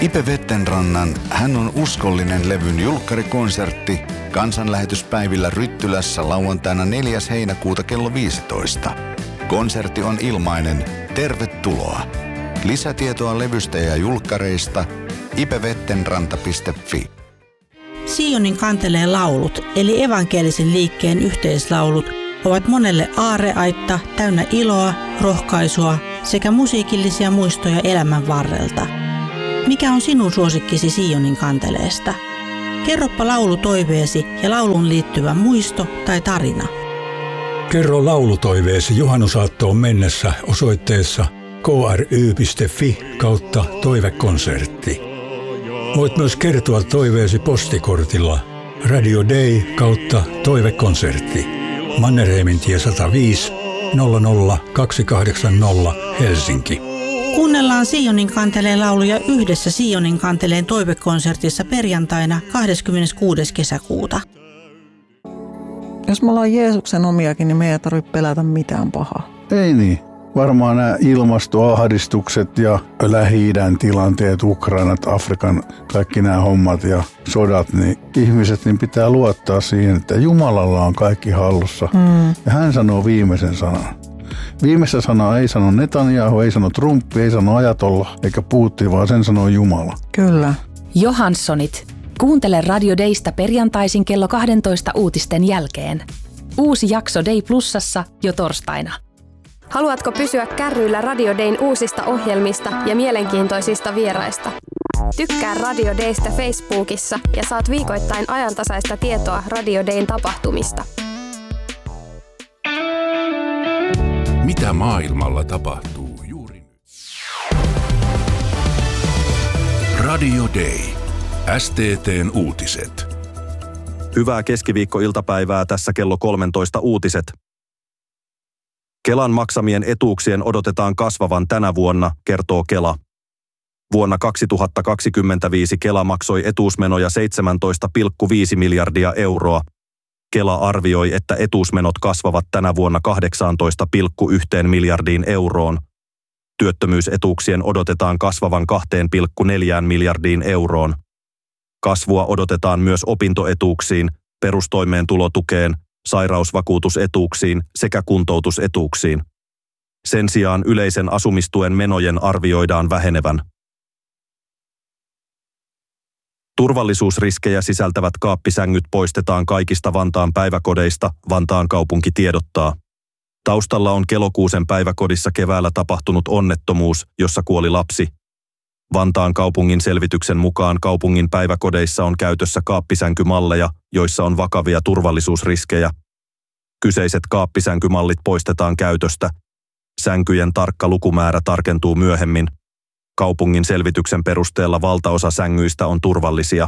Ipe Vettenrannan Hän on uskollinen levyn julkkarikonsertti kansanlähetyspäivillä Ryttylässä lauantaina 4. heinäkuuta kello 15. Konsertti on ilmainen. Tervetuloa. Lisätietoa levystä ja julkkareista ipevettenranta.fi. Sionin kanteleen laulut, eli evankelisen liikkeen yhteislaulut, ovat monelle aarreaitta täynnä iloa, rohkaisua sekä musiikillisia muistoja elämän varrelta. Mikä on sinun suosikkisi Sionin kanteleesta? Kerropa laulutoiveesi ja lauluun liittyvä muisto tai tarina. Kerro laulutoiveesi juhannusaattoon mennessä osoitteessa kry.fi/toivekonsertti. Voit myös kertoa toiveesi postikortilla Radio Day /toivekonsertti. Mannerheimintie 105 00280 Helsinki. Kuunnellaan Sionin kanteleen lauluja yhdessä Sionin kanteleen toivekonsertissa perjantaina 26. kesäkuuta. Jos me ollaan Jeesuksen omiakin, niin me ei tarvitse pelätä mitään pahaa. Ei niin. Varmaan nämä ilmastoahdistukset ja Lähi-idän tilanteet, Ukrainat, Afrikan, kaikki nämä hommat ja sodat, niin ihmiset niin pitää luottaa siihen, että Jumalalla on kaikki hallussa. Ja hän sanoo viimeisen sanan. Viimeistä sanaa ei sano Netanyahu, ei sano Trump, ei sano Ajatolla eikä Putin, vaan sen sanoo Jumala. Kyllä. Johanssonit. Kuuntele Radio Daysta perjantaisin kello 12 uutisten jälkeen. Uusi jakso Day Plusassa jo torstaina. Haluatko pysyä kärryillä Radio Dayn uusista ohjelmista ja mielenkiintoisista vieraista? Tykkää Radio Daystä Facebookissa ja saat viikoittain ajantasaista tietoa Radio Dayn tapahtumista. Mitä maailmalla tapahtuu juuri nyt? Radio Day. STT:n uutiset. Hyvää keskiviikkoiltapäivää, tässä kello 13 uutiset. Kelan maksamien etuuksien odotetaan kasvavan tänä vuonna, kertoo Kela. Vuonna 2025 Kela maksoi etuusmenoja 17,5 miljardia euroa. Kela arvioi, että etuusmenot kasvavat tänä vuonna 18,1 miljardiin euroon. Työttömyysetuuksien odotetaan kasvavan 2,4 miljardiin euroon. Kasvua odotetaan myös opintoetuuksiin, perustoimeentulotukeen, sairausvakuutusetuuksiin sekä kuntoutusetuuksiin. Sen sijaan yleisen asumistuen menojen arvioidaan vähenevän. Turvallisuusriskejä sisältävät kaappisängyt poistetaan kaikista Vantaan päiväkodeista, Vantaan kaupunki tiedottaa. Taustalla on Kelokuusen päiväkodissa keväällä tapahtunut onnettomuus, jossa kuoli lapsi. Vantaan kaupungin selvityksen mukaan kaupungin päiväkodeissa on käytössä kaappisänkymalleja, joissa on vakavia turvallisuusriskejä. Kyseiset kaappisänkymallit poistetaan käytöstä. Sänkyjen tarkka lukumäärä tarkentuu myöhemmin. Kaupungin selvityksen perusteella valtaosa sängyistä on turvallisia.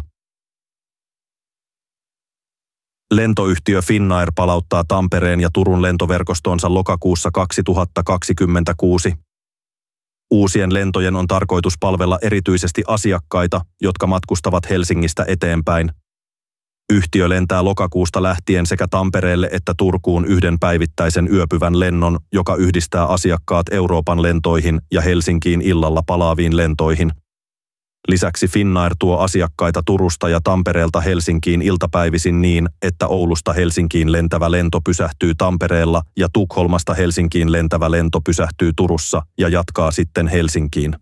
Lentoyhtiö Finnair palauttaa Tampereen ja Turun lentoverkostonsa lokakuussa 2026. Uusien lentojen on tarkoitus palvella erityisesti asiakkaita, jotka matkustavat Helsingistä eteenpäin. Yhtiö lentää lokakuusta lähtien sekä Tampereelle että Turkuun yhden päivittäisen yöpyvän lennon, joka yhdistää asiakkaat Euroopan lentoihin ja Helsinkiin illalla palaaviin lentoihin. Lisäksi Finnair tuo asiakkaita Turusta ja Tampereelta Helsinkiin iltapäivisin niin, että Oulusta Helsinkiin lentävä lento pysähtyy Tampereella ja Tukholmasta Helsinkiin lentävä lento pysähtyy Turussa ja jatkaa sitten Helsinkiin.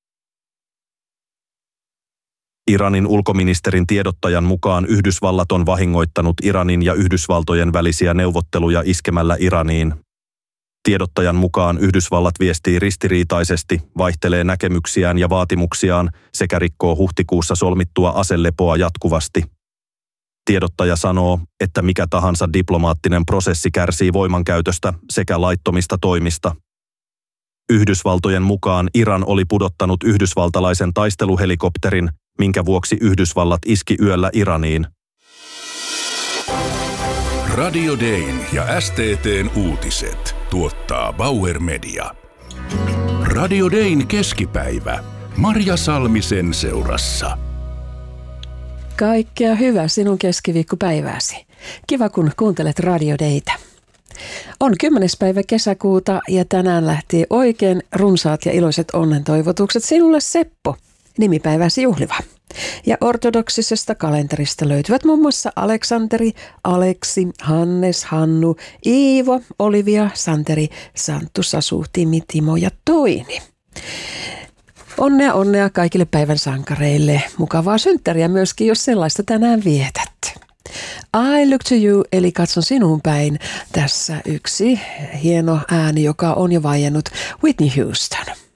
Iranin ulkoministerin tiedottajan mukaan Yhdysvallat on vahingoittanut Iranin ja Yhdysvaltojen välisiä neuvotteluja iskemällä Iraniin. Tiedottajan mukaan Yhdysvallat viestii ristiriitaisesti, vaihtelee näkemyksiään ja vaatimuksiaan sekä rikkoo huhtikuussa solmittua aselepoa jatkuvasti. Tiedottaja sanoo, että mikä tahansa diplomaattinen prosessi kärsii voimankäytöstä sekä laittomista toimista. Yhdysvaltojen mukaan Iran oli pudottanut yhdysvaltalaisen taisteluhelikopterin, minkä vuoksi Yhdysvallat iski yöllä Iraniin. Radio Dayn ja STT:n uutiset tuottaa Bauer Media. Radio Dayn keskipäivä. Marja Salmisen seurassa. Kaikkea hyvää sinun keskiviikkopäivääsi. Kiva kun kuuntelet Radio Daytä. On 10. päivä kesäkuuta ja tänään lähti oikein runsaat ja iloiset onnentoivotukset sinulle, Seppo. nimipäiväsi juhliva. Ja ortodoksisesta kalenterista löytyvät muun muassa Aleksanteri, Aleksi, Hannes, Hannu, Iivo, Olivia, Santeri, Santtu, Sasu, Timi, Timo ja Toini. Onnea kaikille päivän sankareille. Mukavaa synttäriä myöskin, jos sellaista tänään vietät. I look to you, eli katson sinuun päin. Tässä yksi hieno ääni, joka on jo vaiennut, Whitney Houston.